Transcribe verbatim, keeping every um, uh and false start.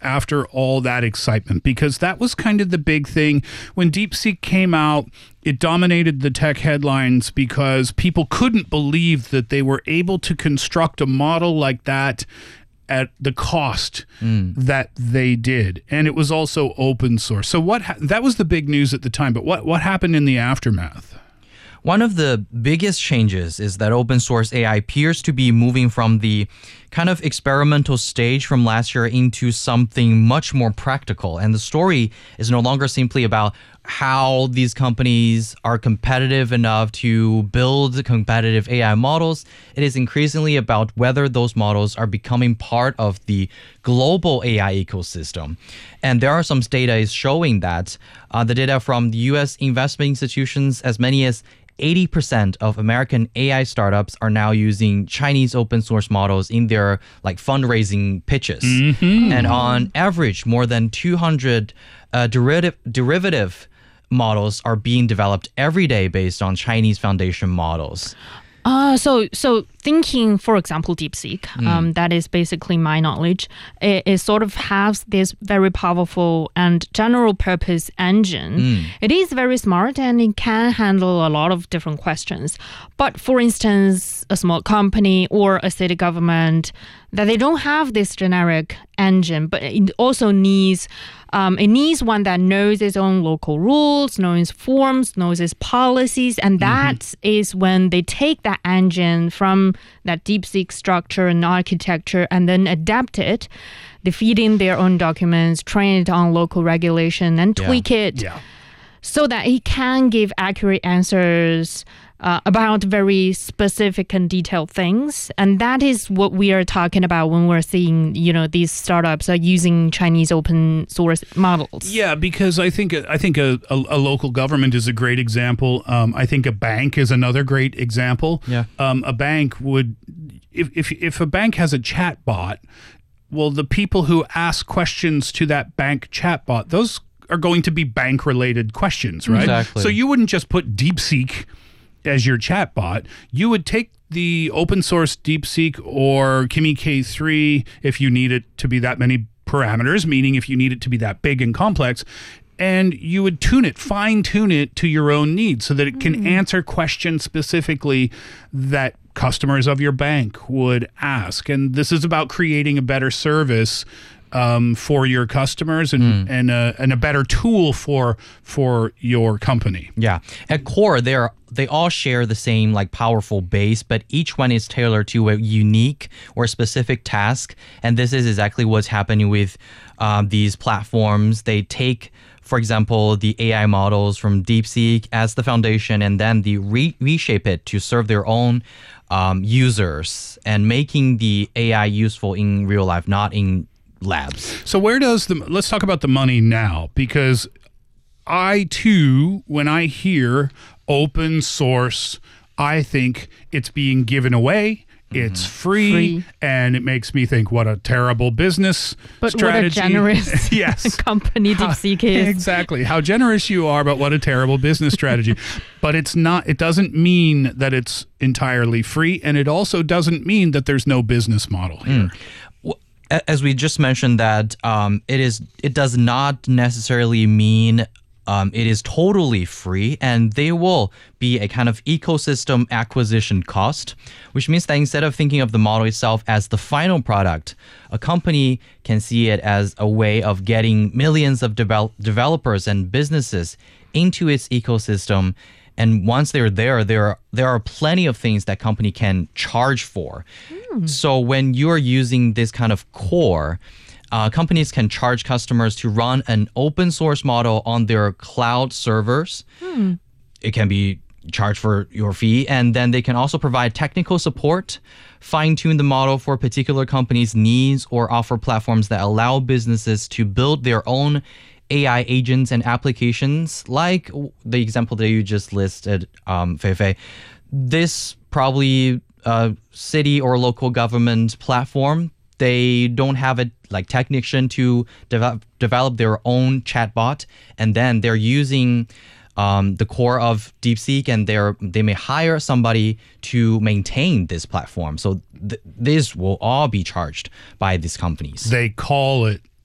after all that excitement? Because that was kind of the big thing. When DeepSeek came out, it dominated the tech headlines because people couldn't believe that they were able to construct a model like that at the cost mm. that they did. And it was also open source. So what ha- that was the big news at the time. But what, what happened in the aftermath? One of the biggest changes is that open source A I appears to be moving from the kind of experimental stage from last year into something much more practical. And the story is no longer simply about how these companies are competitive enough to build competitive A I models. It is increasingly about whether those models are becoming part of the global A I ecosystem. And there are some data is showing that uh, the data from the U S investment institutions, as many as eighty percent of American A I startups are now using Chinese open source models in their like fundraising pitches. Mm-hmm. And on average, more than two hundred uh, derivative derivative models are being developed every day based on Chinese foundation models. Uh, so so thinking, for example, DeepSeek, mm. um, that is basically my knowledge, it, it sort of has this very powerful and general purpose engine. Mm. It is very smart and it can handle a lot of different questions. But for instance, a small company or a city government, that they don't have this generic engine, but it also needs Um, it needs one that knows its own local rules, knows its forms, knows its policies, and that mm-hmm. is when they take that engine from that DeepSeek structure and architecture and then adapt it. They feed in their own documents, train it on local regulation, and tweak yeah. it yeah. so that it can give accurate answers Uh, about very specific and detailed things. And that is what we are talking about when we're seeing, you know, these startups are using Chinese open source models. Yeah, because I think I think a, a, a local government is a great example. Um, I think a bank is another great example. Yeah. Um, a bank would, if, if if a bank has a chat bot, well, the people who ask questions to that bank chatbot, those are going to be bank-related questions, right? Exactly. So you wouldn't just put DeepSeek as your chatbot. You would take the open source DeepSeek or Kimi K three if you need it to be that many parameters, meaning if you need it to be that big and complex, and you would tune it, fine tune it to your own needs so that it can mm-hmm. answer questions specifically that customers of your bank would ask. And this is about creating a better service um, for your customers and mm. and, a, and a better tool for for your company. Yeah. At core, they're they all share the same like powerful base, but each one is tailored to a unique or specific task. And this is exactly what's happening with um, these platforms. They take, for example, the A I models from DeepSeek as the foundation, and then they re- reshape it to serve their own um, users and making the A I useful in real life, not in labs. So where does the, let's talk about the money now, because I too, when I hear open source, I think it's being given away. It's free, free, and it makes me think, what a terrible business but strategy. But what a generous yes. company DeepSeek is. Exactly. How generous you are, but what a terrible business strategy. But it's not, it doesn't mean that it's entirely free, and it also doesn't mean that there's no business model here. Mm. As we just mentioned that um, it is, it does not necessarily mean Um, it is totally free, and they will be a kind of ecosystem acquisition cost, which means that instead of thinking of the model itself as the final product, a company can see it as a way of getting millions of devel- developers and businesses into its ecosystem. And once they're there, there are, there are plenty of things that company can charge for. Mm. So when you're using this kind of core, Uh, companies can charge customers to run an open source model on their cloud servers. Hmm. It can be charged for your fee, and then they can also provide technical support, fine-tune the model for a particular company's needs, or offer platforms that allow businesses to build their own A I agents and applications, like the example that you just listed, um, Feifei. This probably uh, city or local government platform, they don't have a like technician to develop develop their own chatbot, and then they're using um, the core of DeepSeek, and they're they may hire somebody to maintain this platform. So th- this will all be charged by these companies. They call it